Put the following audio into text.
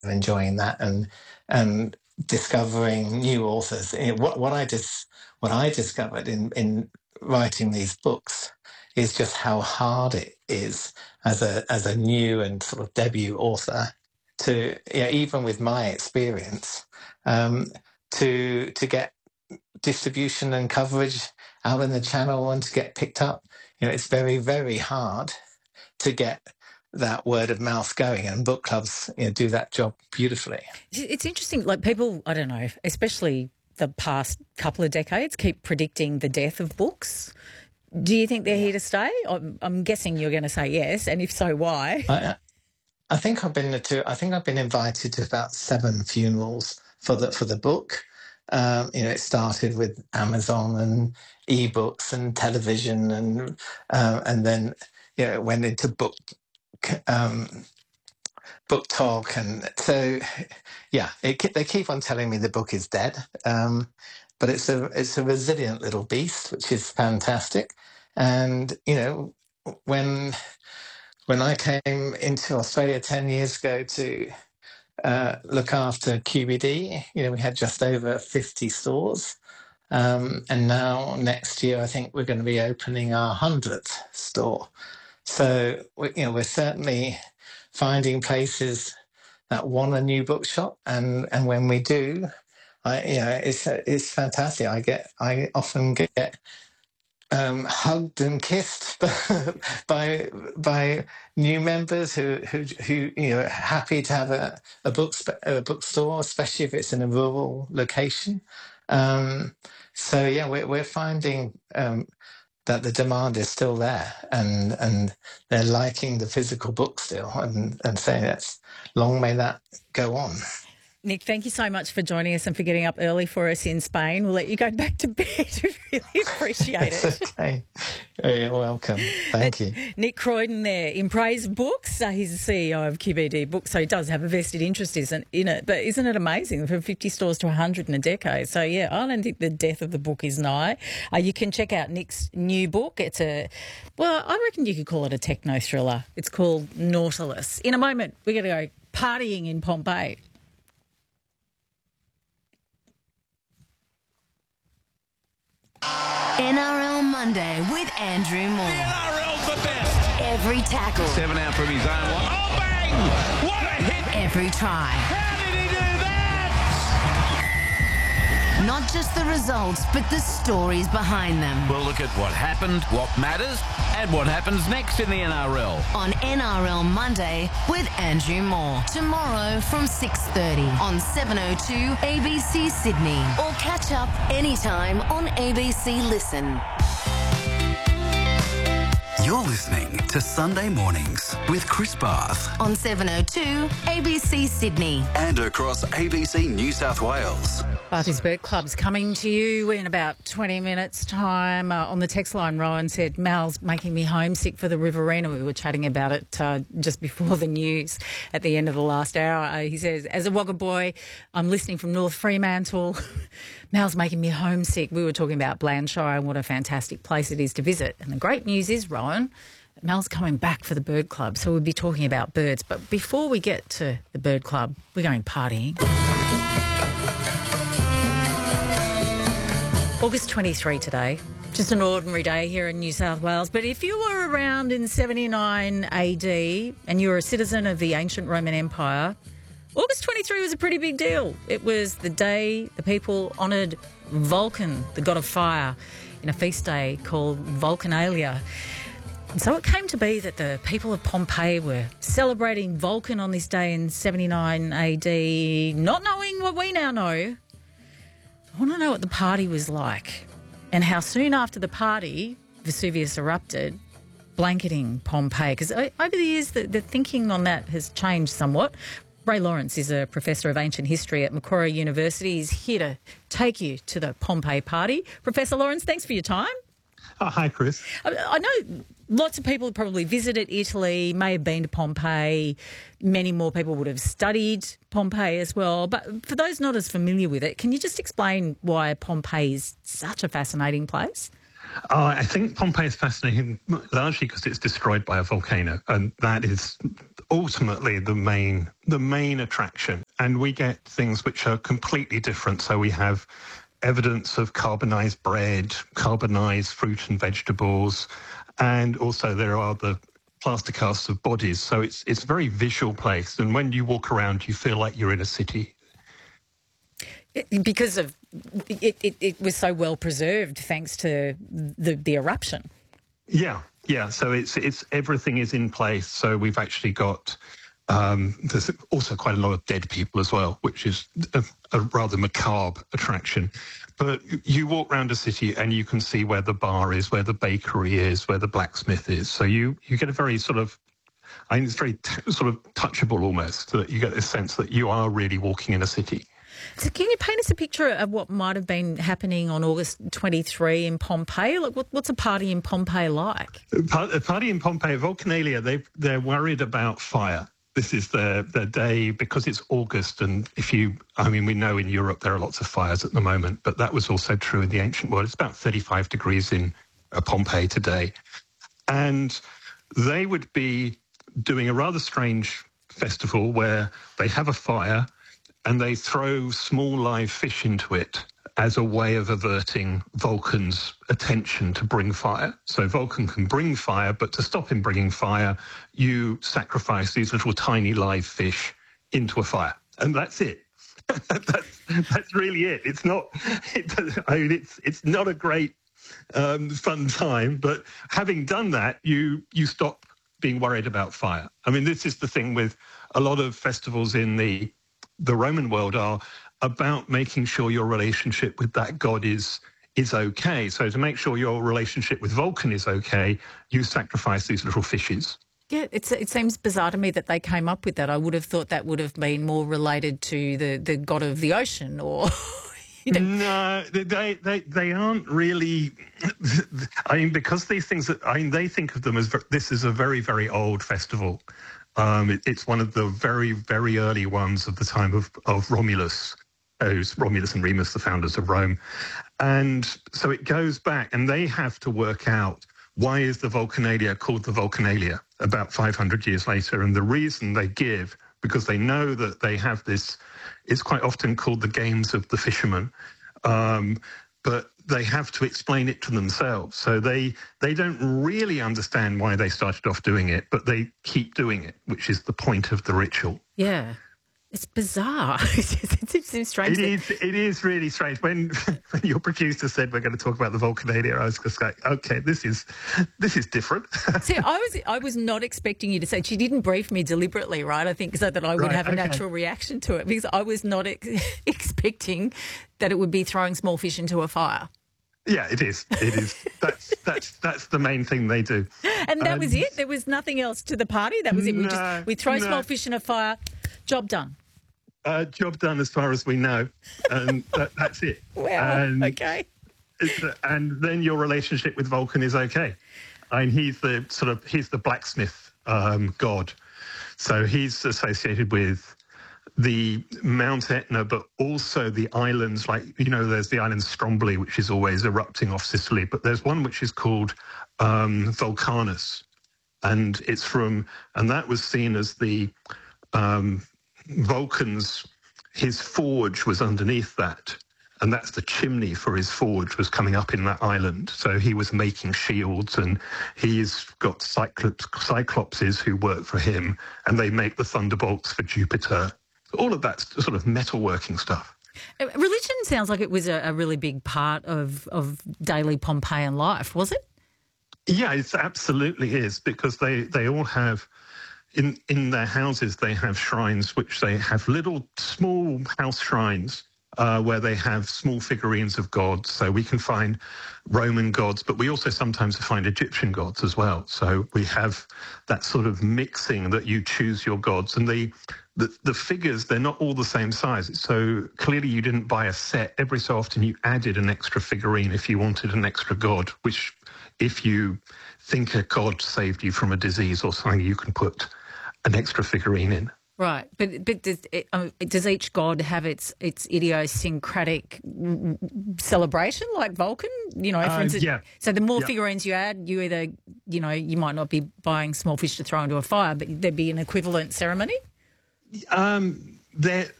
enjoying that and discovering new authors. What I discovered in writing these books is just how hard it is as a new and sort of debut author to, even with my experience, to get distribution and coverage out in the channel and to get picked up. It's very, very hard to get that word of mouth going, and book clubs do that job beautifully. It's interesting, like people, I don't know, especially the past couple of decades, keep predicting the death of books. Do you think they're here to stay? I'm guessing you're going to say yes, and if so, why? I think I've been invited to about 7 funerals for the book. It started with Amazon and ebooks and television, and then it went into book talk, and so they keep on telling me the book is dead, but it's a resilient little beast, which is fantastic. And when I came into Australia 10 years ago to look after QBD, we had just over 50 stores. And now next year, I think we're going to be opening our 100th store. So, we're certainly finding places that want a new bookshop. And when we do, it's fantastic. I often get hugged and kissed by new members who are happy to have a bookstore, especially if it's in a rural location. We're finding that the demand is still there, and they're liking the physical book still, and saying that's long may that go on. Nick, thank you so much for joining us and for getting up early for us in Spain. We'll let you go back to bed. We really appreciate it. Okay. You're welcome. Thank you. Nick Croydon there in praise of books. He's the CEO of QBD Books, so he does have a vested interest in it. But isn't it amazing? From 50 stores to 100 in a decade. So, I don't think the death of the book is nigh. You can check out Nick's new book. I reckon you could call it a techno thriller. It's called Nautilus. In a moment, we're going to go partying in Pompeii. NRL Monday with Andrew Moore. The NRL's the best. Every tackle. 7 out from his own one. Oh, bang! What a hit! Every try. How did he do that? Not just the results, but the stories behind them. We'll look at what happened, what matters, and what happens next in the NRL. On NRL Monday with Andrew Moore. Tomorrow from 6:30 on 7:02 ABC Sydney. Or catch up anytime on ABC Listen. You're listening to Sunday Mornings with Chris Barth on 7:02 ABC Sydney. And across ABC New South Wales. Barthy's Bird Club's coming to you in about 20 minutes' time. On the text line, Rowan said, Mal's making me homesick for the Riverina. We were chatting about it just before the news at the end of the last hour. He says, as a Wagga boy, I'm listening from North Fremantle. Mal's making me homesick. We were talking about Blandshire and what a fantastic place it is to visit. And the great news is, Rowan, Mal's coming back for the Bird Club, so we'll be talking about birds. But before we get to the Bird Club, we're going partying. August 23 today, just an ordinary day here in New South Wales. But if you were around in 79 AD and you were a citizen of the ancient Roman Empire, August 23 was a pretty big deal. It was the day the people honoured Vulcan, the god of fire, in a feast day called Vulcanalia. And so it came to be that the people of Pompeii were celebrating Vulcan on this day in 79 AD, not knowing what we now know. I want to know what the party was like and how soon after the party Vesuvius erupted, blanketing Pompeii. Because over the years, the thinking on that has changed somewhat. Ray Lawrence is a professor of ancient history at Macquarie University. He's here to take you to the Pompeii party. Professor Lawrence, thanks for your time. Oh, hi, Chris. I know lots of people have probably visited Italy, may have been to Pompeii. Many more people would have studied Pompeii as well. But for those not as familiar with it, can you just explain why Pompeii is such a fascinating place? Oh, I think Pompeii is fascinating largely because it's destroyed by a volcano, and that is ultimately the main attraction. And we get things which are completely different. So we have evidence of carbonized bread, carbonized fruit and vegetables, and also there are the plaster casts of bodies. So it's a very visual place. And when you walk around, you feel like you're in a city. Because of it was so well preserved thanks to the eruption. Yeah. So it's everything is in place. So we've actually got there's also quite a lot of dead people as well, which is a rather macabre attraction. But you walk around a city and you can see where the bar is, where the bakery is, where the blacksmith is. So you get a very sort of, I think it's very sort of touchable almost, so that you get this sense that you are really walking in a city. So can you paint us a picture of what might have been happening on August 23 in Pompeii? Like, what's a party in Pompeii like? A party in Pompeii, Vulcanalia, they're worried about fire. This is their day because it's August, and we know in Europe there are lots of fires at the moment, but that was also true in the ancient world. It's about 35 degrees in Pompeii today. And they would be doing a rather strange festival where they have a fire and they throw small live fish into it as a way of averting Vulcan's attention to bring fire. So Vulcan can bring fire, but to stop him bringing fire, you sacrifice these little tiny live fish into a fire. And that's it. That's really it. It's not a great fun time, but having done that, you stop being worried about fire. I mean, this is the thing with a lot of festivals in the Roman world are about making sure your relationship with that god is okay. So to make sure your relationship with Vulcan is okay, you sacrifice these little fishes. Yeah, it seems bizarre to me that they came up with that. I would have thought that would have been more related to the god of the ocean or... No, they aren't really. I mean, because these things, they think of them as this is a very, very old festival. It's one of the very, very early ones of the time of Romulus. Romulus and Remus, the founders of Rome. And so it goes back, and they have to work out why is the Vulcanalia called the Vulcanalia about 500 years later. And the reason they give, because they know that they have this, it's quite often called the Games of the Fishermen, but they have to explain it to themselves. So they don't really understand why they started off doing it, but they keep doing it, which is the point of the ritual. Yeah. It's bizarre. It seems strange. It is really strange. When your producer said we're going to talk about the Vulcanalia, I was just like, okay, this is different. See, I was not expecting you to say. She didn't brief me deliberately, right? I think so that I would have a natural reaction to it, because I was not expecting that it would be throwing small fish into a fire. Yeah, it is. It is. That's the main thing they do. And that was it. There was nothing else to the party. That was it. We throw small fish in a fire. Job done. Job done as far as we know, and that's it. Wow. Okay. And then your relationship with Vulcan is okay. I mean, he's the blacksmith god, so he's associated with the Mount Etna, but also the islands. Like, there's the island Stromboli, which is always erupting off Sicily, but there's one which is called Vulcanus, and that was seen as the Vulcan's, his forge was underneath that, and that's the chimney for his forge was coming up in that island. So he was making shields, and he's got cyclopses who work for him, and they make the thunderbolts for Jupiter. All of that sort of metalworking stuff. Religion sounds like it was a really big part of daily Pompeian life, was it? Yeah, it absolutely is, because they all have... In their houses, they have shrines, which they have little small house shrines where they have small figurines of gods. So we can find Roman gods, but we also sometimes find Egyptian gods as well. So we have that sort of mixing that you choose your gods. And the figures, they're not all the same size. So clearly you didn't buy a set. Every so often you added an extra figurine if you wanted an extra god, which if you think a god saved you from a disease or something, you can put an extra figurine in. Right, but does each god have its idiosyncratic celebration, like Vulcan? You know, for instance. Yeah. So the more figurines you add, you either, you know, you might not be buying small fish to throw into a fire, but there'd be an equivalent ceremony.